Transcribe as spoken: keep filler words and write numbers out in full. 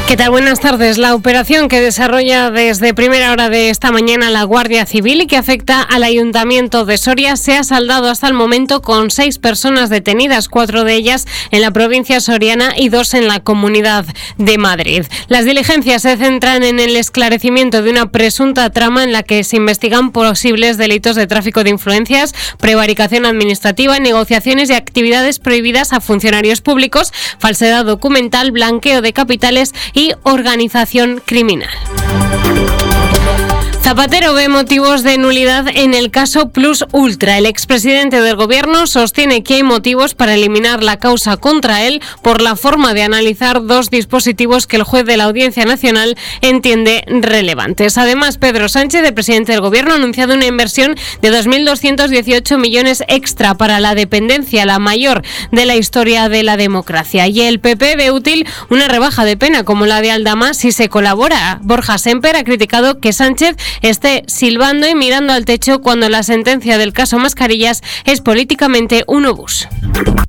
¿Qué tal? Buenas tardes. La operación que desarrolla desde primera hora de esta mañana la Guardia Civil y que afecta al Ayuntamiento de Soria se ha saldado hasta el momento con seis personas detenidas, cuatro de ellas en la provincia soriana y dos en la Comunidad de Madrid. Las diligencias se centran en el esclarecimiento de una presunta trama en la que se investigan posibles delitos de tráfico de influencias, prevaricación administrativa, negociaciones y actividades prohibidas a funcionarios públicos, falsedad documental, blanqueo de capitales y organización criminal. Zapatero ve motivos de nulidad en el caso Plus Ultra. El expresidente del Gobierno sostiene que hay motivos para eliminar la causa contra él por la forma de analizar dos dispositivos que el juez de la Audiencia Nacional entiende relevantes. Además, Pedro Sánchez, el presidente del Gobierno, ha anunciado una inversión de dos mil doscientos dieciocho millones extra para la dependencia, la mayor de la historia de la democracia. Y el P P ve útil una rebaja de pena como la de Aldama si se colabora. Borja Sémper ha criticado que Sánchez esté silbando y mirando al techo cuando la sentencia del caso Mascarillas es políticamente un obús.